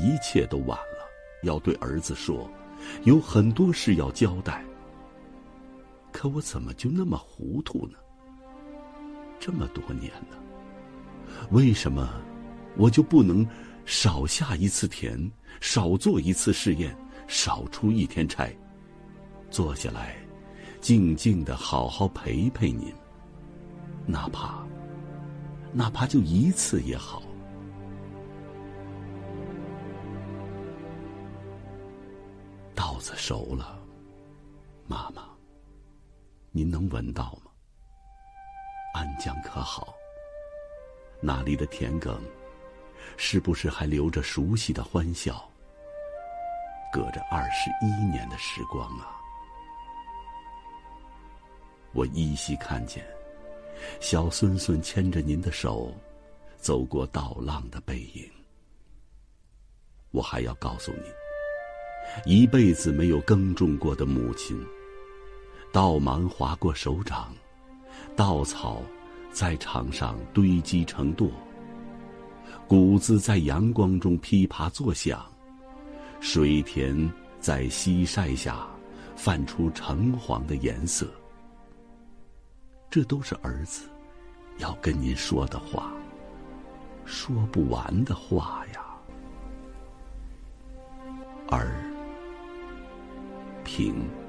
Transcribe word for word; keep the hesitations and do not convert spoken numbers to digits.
一切都晚了，要对儿子说，有很多事要交代。可我怎么就那么糊涂呢？这么多年了，为什么我就不能少下一次田，少做一次试验，少出一天差，坐下来静静地好好陪陪您，哪怕哪怕就一次也好。稻子熟了，妈妈，您能闻到吗？安江可好？那里的田埂是不是还留着熟悉的欢笑？隔着二十一年的时光啊，我依稀看见小孙孙牵着您的手走过稻浪的背影。我还要告诉您，一辈子没有耕种过的母亲，稻芒划过手掌，稻草在场上堆积成垛，谷子在阳光中噼啪作响，水田在西晒下泛出橙黄的颜色。这都是儿子要跟您说的话，说不完的话呀。儿，平。